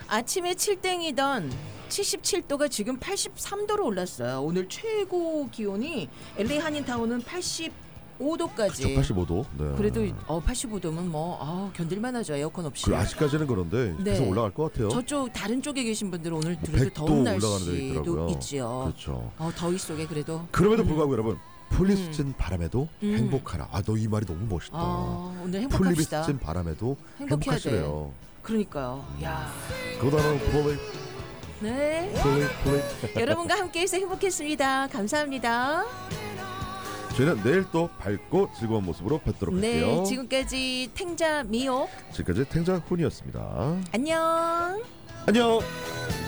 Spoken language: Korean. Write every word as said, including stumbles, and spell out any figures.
아침에 칠땡이던 칠십칠 도가 지금 팔십삼 도로 올랐어요. 오늘 최고 기온이 엘에이 한인타운은 팔십오 도까지. 그쵸, 팔십오 도. 네. 그래도 어, 팔십오 도면 뭐 아, 견딜만하죠. 에어컨 없이. 그 아직까지는 그런데 네. 계속 올라갈 것 같아요. 저쪽 다른 쪽에 계신 분들은 오늘 뭐 그래도 더운 백 도 올라가는 데 날씨도 있더라고요. 있지요. 그렇죠. 어, 더위 속에 그래도. 그럼에도 음. 불구하고 여러분 풀리스친 바람에도 음. 행복하라. 아, 너 이 말이 너무 멋있다. 아, 오늘 행복합시다. 풀리스친 바람에도 행복해야 행복하시래요. 그러니까요. 야. 그거는 폴리 네. 폴리 폴리. 여러분과 함께해서 행복했습니다. 감사합니다. 저희는 내일 또 밝고 즐거운 모습으로 뵙도록 네, 할게요. 지금까지 탱자 미옥. 지금까지 탱자 훈이었습니다. 안녕. 안녕.